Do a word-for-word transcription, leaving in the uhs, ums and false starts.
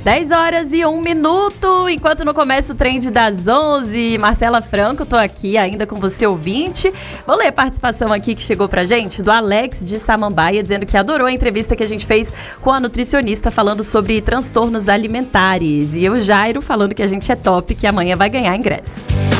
dez horas e um minuto, enquanto não começa o trend das onze. Marcela Franco, tô aqui ainda com você, ouvinte. Vou ler a participação aqui que chegou pra gente, do Alex de Samambaia, dizendo que adorou a entrevista que a gente fez com a nutricionista falando sobre transtornos alimentares. E o Jairo falando que a gente é top, que amanhã vai ganhar ingresso.